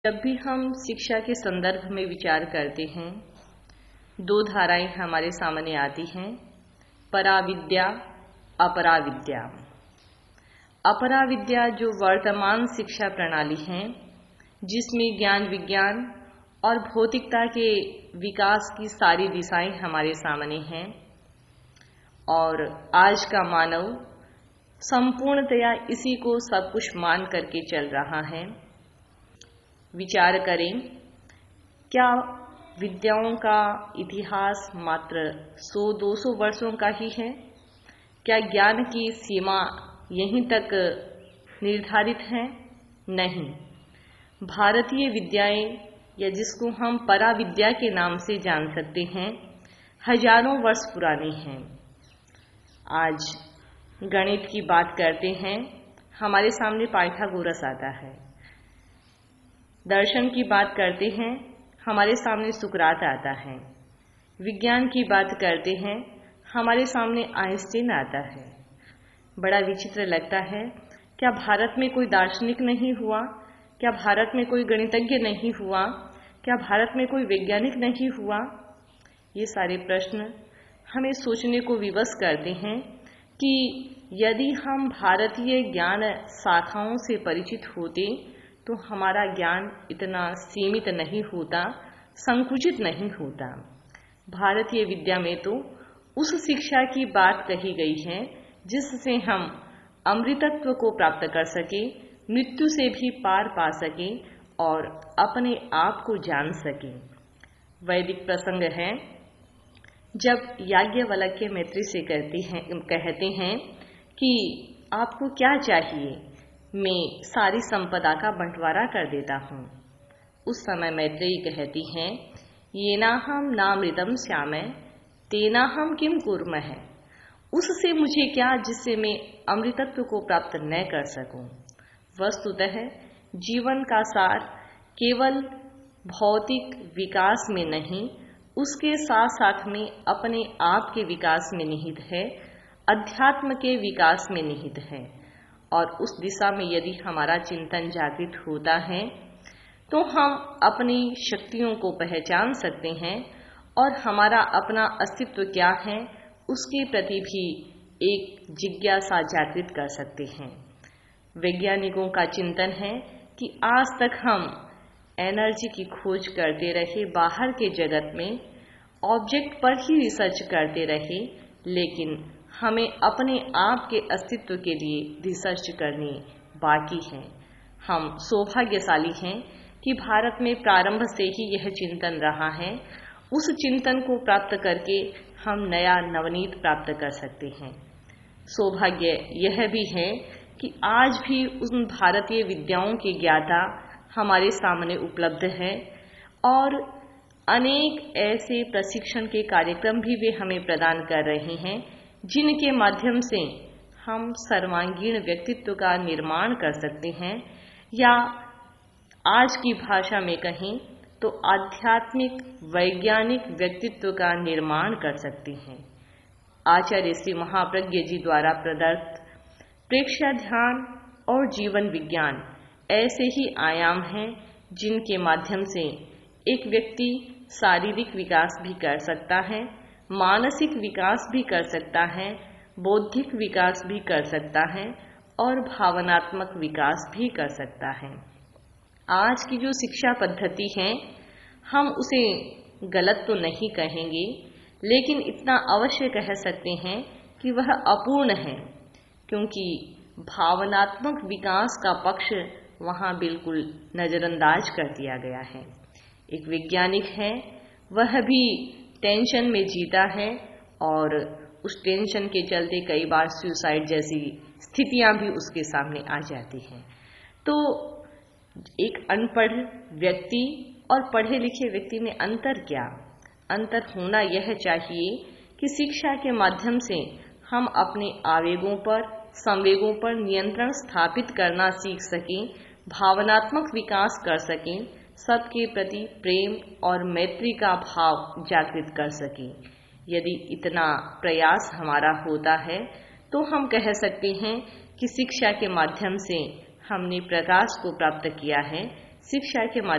जब भी हम शिक्षा के संदर्भ में विचार करते हैं, दो धाराएं हमारे सामने आती हैं, पराविद्या, अपराविद्या। अपराविद्या जो वर्तमान शिक्षा प्रणाली है, जिसमें ज्ञान विज्ञान और भौतिकता के विकास की सारी दिशाएं हमारे सामने हैं और आज का मानव संपूर्णतया इसी को सब कुछ मान करके चल रहा है। विचार करें, क्या विद्याओं का इतिहास मात्र 100-200 वर्षों का ही है? क्या ज्ञान की सीमा यहीं तक निर्धारित है? नहीं। भारतीय विद्याएं, या जिसको हम पराविद्या के नाम से जान सकते हैं, हजारों वर्ष पुरानी हैं। आज गणित की बात करते हैं, हमारे सामने पाइथागोरस आता है। दर्शन की बात करते हैं, हमारे सामने सुकरात आता है। विज्ञान की बात करते हैं, हमारे सामने आइंस्टीन आता है। बड़ा विचित्र लगता है, क्या भारत में कोई दार्शनिक नहीं हुआ? क्या भारत में कोई गणितज्ञ नहीं हुआ? क्या भारत में कोई वैज्ञानिक नहीं हुआ? ये सारे प्रश्न हमें सोचने को विवश करते हैं कि यदि हम भारतीय ज्ञान शाखाओं से परिचित होते तो हमारा ज्ञान इतना सीमित नहीं होता, संकुचित नहीं होता। भारतीय विद्या में तो उस शिक्षा की बात कही गई है जिससे हम अमृतत्व को प्राप्त कर सके, मृत्यु से भी पार पा सके और अपने आप को जान सके। वैदिक प्रसंग है, जब याज्ञवल्क्य मैत्री से कहते हैं कि आपको क्या चाहिए, मैं सारी संपदा का बंटवारा कर देता हूँ। उस समय मैत्रेयी कहती हैं, येनाहम नामृतम श्यामः तेनाहम किम कुर्मः। उससे मुझे क्या जिससे मैं अमृतत्व को प्राप्त न कर सकूं। वस्तुतः जीवन का सार केवल भौतिक विकास में नहीं, उसके साथ साथ में अपने आप के विकास में निहित है, अध्यात्म के विकास में निहित है। और उस दिशा में यदि हमारा चिंतन जागृत होता है तो हम अपनी शक्तियों को पहचान सकते हैं और हमारा अपना अस्तित्व क्या है उसके प्रति भी एक जिज्ञासा जागृत कर सकते हैं। वैज्ञानिकों का चिंतन है कि आज तक हम एनर्जी की खोज करते रहे, बाहर के जगत में ऑब्जेक्ट पर ही रिसर्च करते रहे, लेकिन हमें अपने आप के अस्तित्व के लिए रिसर्च करनी बाकी है। हम सौभाग्यशाली हैं कि भारत में प्रारंभ से ही यह चिंतन रहा है। उस चिंतन को प्राप्त करके हम नया नवनीत प्राप्त कर सकते हैं। सौभाग्य यह भी है कि आज भी उन भारतीय विद्याओं के ज्ञाता हमारे सामने उपलब्ध है और अनेक ऐसे प्रशिक्षण के कार्यक्रम भी वे हमें प्रदान कर रहे हैं जिनके माध्यम से हम सर्वांगीण व्यक्तित्व का निर्माण कर सकते हैं, या आज की भाषा में कहें तो आध्यात्मिक वैज्ञानिक व्यक्तित्व का निर्माण कर सकते हैं। आचार्य श्री महाप्रज्ञ जी द्वारा प्रदत्त प्रेक्षा ध्यान और जीवन विज्ञान ऐसे ही आयाम हैं जिनके माध्यम से एक व्यक्ति शारीरिक विकास भी कर सकता है, मानसिक विकास भी कर सकता है, बौद्धिक विकास भी कर सकता है और भावनात्मक विकास भी कर सकता है। आज की जो शिक्षा पद्धति है, हम उसे गलत तो नहीं कहेंगे, लेकिन इतना अवश्य कह सकते हैं कि वह अपूर्ण है, क्योंकि भावनात्मक विकास का पक्ष वहाँ बिल्कुल नज़रअंदाज कर दिया गया है। एक वैज्ञानिक है, वह भी टेंशन में जीता है और उस टेंशन के चलते कई बार सुसाइड जैसी स्थितियां भी उसके सामने आ जाती हैं। तो एक अनपढ़ व्यक्ति और पढ़े लिखे व्यक्ति में अंतर क्या? अंतर होना यह चाहिए कि शिक्षा के माध्यम से हम अपने आवेगों पर, संवेगों पर नियंत्रण स्थापित करना सीख सकें, भावनात्मक विकास कर सकें, सबके प्रति प्रेम और मैत्री का भाव जागृत कर सकें। यदि इतना प्रयास हमारा होता है तो हम कह सकते हैं कि शिक्षा के माध्यम से हमने प्रकाश को प्राप्त किया है। शिक्षा के